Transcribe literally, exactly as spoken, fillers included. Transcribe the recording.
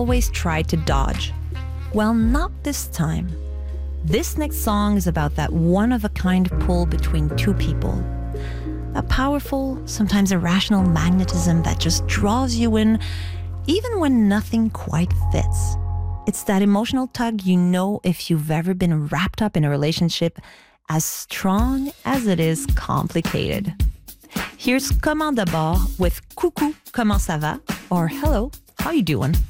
always tried to dodge. Well, not this time. This next song is about that one-of-a-kind pull between two people. A powerful, sometimes irrational magnetism that just draws you in, even when nothing quite fits. It's that emotional tug you know if you've ever been wrapped up in a relationship as strong as it is complicated. Here's Comment d'abord with Coucou, comment ça va? Or Hello, how you doing?